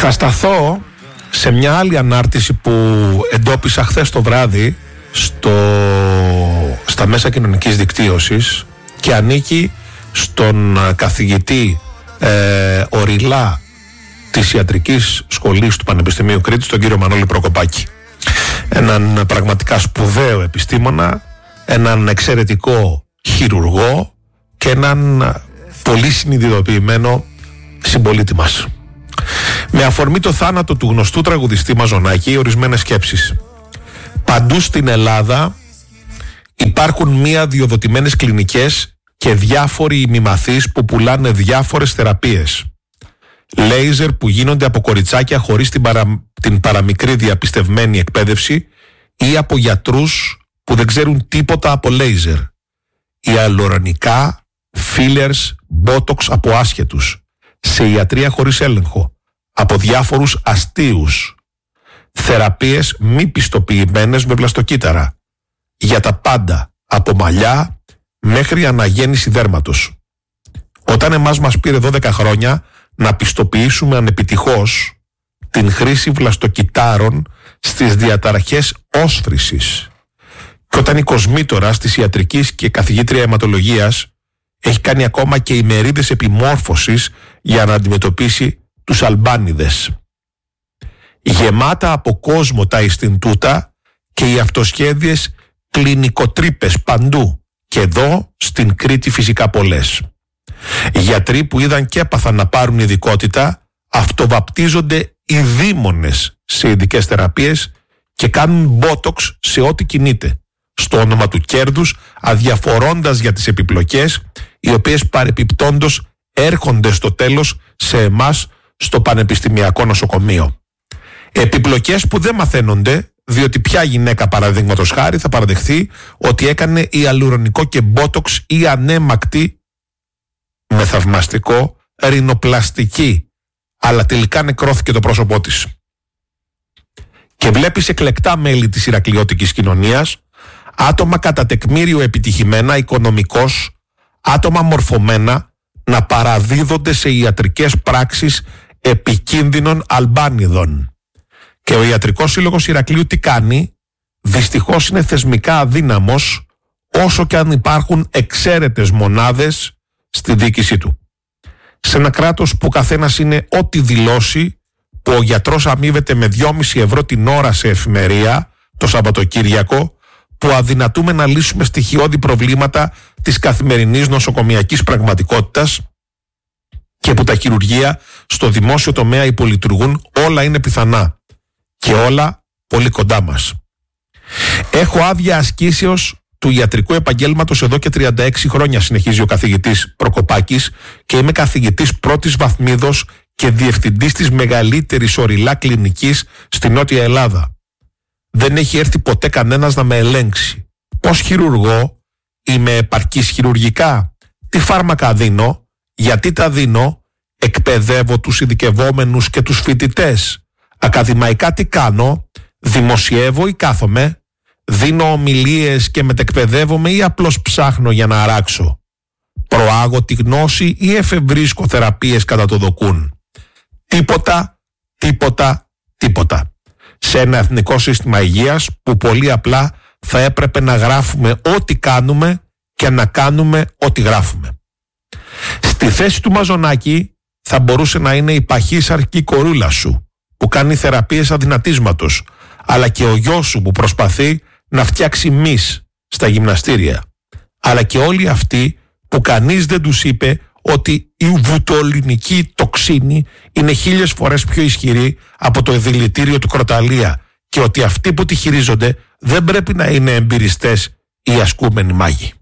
Θα σε μια άλλη ανάρτηση που εντόπισα χθες το βράδυ στα μέσα κοινωνικής δικτύωσης και ανήκει στον καθηγητή Οριλά της Ιατρικής Σχολής του Πανεπιστημίου Κρήτης, τον κύριο Μανώλη Προκοπάκη. Έναν πραγματικά σπουδαίο επιστήμονα, έναν εξαιρετικό χειρουργό και έναν πολύ συνειδητοποιημένο συμπολίτη μας. Με αφορμή το θάνατο του γνωστού τραγουδιστή Μαζονάκη, ορισμένες σκέψεις. Παντού στην Ελλάδα υπάρχουν μία διοδοτημένες κλινικές και διάφοροι ημιμαθείς που πουλάνε διάφορες θεραπείες. Λέιζερ που γίνονται από κοριτσάκια χωρίς την παραμικρή διαπιστευμένη εκπαίδευση ή από γιατρούς που δεν ξέρουν τίποτα από λέιζερ. Ιαλουρονικά, fillers, botox από άσχετους. Σε ιατρία χωρίς έλεγχο. Από διάφορους αστείους. Θεραπείες μη πιστοποιημένες με βλαστοκύτταρα. Για τα πάντα. Από μαλλιά μέχρι αναγέννηση δέρματος. Όταν εμάς μας πήρε 12 χρόνια να πιστοποιήσουμε ανεπιτυχώς την χρήση βλαστοκυττάρων στις διαταραχές όσφρησης. Και όταν η κοσμήτωρας της ιατρικής και καθηγήτρια αιματολογίας έχει κάνει ακόμα και ημερίδες επιμόρφωσης για να αντιμετωπίσει τους αλμπάνιδες. Γεμάτα από κόσμο τα Ιστιντούτα και οι αυτοσχέδιες κλινικοτρύπες παντού και εδώ στην Κρήτη φυσικά πολλές. Γιατροί που είδαν και έπαθαν να πάρουν ειδικότητα αυτοβαπτίζονται ειδήμονες σε ειδικές θεραπείες και κάνουν μπότοξ σε ό,τι κινείται, στο όνομα του κέρδους, αδιαφορώντας για τις επιπλοκές, οι οποίες παρεπιπτόντως έρχονται στο τέλος σε εμάς στο Πανεπιστημιακό Νοσοκομείο. Επιπλοκές που δεν μαθαίνονται, διότι ποια γυναίκα παραδείγματος χάρη θα παραδεχθεί ότι έκανε ιαλουρονικό και μπότοξ ή ανέμακτη με θαυμαστικό ρινοπλαστική, αλλά τελικά νεκρώθηκε το πρόσωπό της. Και βλέπεις εκλεκτά μέλη της ηρακλειώτικης κοινωνίας, άτομα κατά τεκμήριο επιτυχημένα οικονομικώς, άτομα μορφωμένα να παραδίδονται σε ιατρικές πράξεις επικίνδυνων αλμπάνιδων. Και ο Ιατρικός Σύλλογος Ηρακλείου τι κάνει? Δυστυχώς είναι θεσμικά αδύναμος, όσο και αν υπάρχουν εξαίρετες μονάδες στη διοίκησή του. Σε ένα κράτος που καθένας είναι ό,τι δηλώσει, που ο γιατρός αμείβεται με 2,5 ευρώ την ώρα σε εφημερία το Σαββατοκύριακο, που αδυνατούμε να λύσουμε στοιχειώδη προβλήματα της καθημερινής νοσοκομιακής πραγματικότητας και που τα χειρουργεία στο δημόσιο τομέα υπολειτουργούν, όλα είναι πιθανά και όλα πολύ κοντά μας. Έχω άδεια ασκήσεως του ιατρικού επαγγέλματος εδώ και 36 χρόνια, συνεχίζει ο καθηγητής Προκοπάκης, και είμαι καθηγητής πρώτης βαθμίδος και διευθυντής της μεγαλύτερης Οριλά κλινικής στη Νότια Ελλάδα. Δεν έχει έρθει ποτέ κανένας να με ελέγξει. Πώς χειρουργώ? Είμαι επαρκής χειρουργικά? Τι φάρμακα δίνω? Γιατί τα δίνω? Εκπαιδεύω τους ειδικευόμενους και τους φοιτητές? Ακαδημαϊκά τι κάνω? Δημοσιεύω ή κάθομαι? Δίνω ομιλίες και μετεκπαιδεύομαι ή απλώς ψάχνω για να αράξω? Προάγω τη γνώση ή εφευρίσκω θεραπείες κατά το δοκούν? Τίποτα, τίποτα, τίποτα. Σε ένα εθνικό σύστημα υγείας που πολύ απλά θα έπρεπε να γράφουμε ό,τι κάνουμε και να κάνουμε ό,τι γράφουμε. Στη θέση του Μαζονάκη θα μπορούσε να είναι η παχύσαρκη κορούλα σου που κάνει θεραπείες αδυνατίσματος, αλλά και ο γιος σου που προσπαθεί να φτιάξει μυς στα γυμναστήρια, αλλά και όλοι αυτοί που κανείς δεν τους είπε ότι η βουτολινική τοξίνη είναι 1000 φορές πιο ισχυρή από το δηλητήριο του κροταλία και ότι αυτοί που τη χειρίζονται δεν πρέπει να είναι εμπειριστές ή ασκούμενοι μάγοι.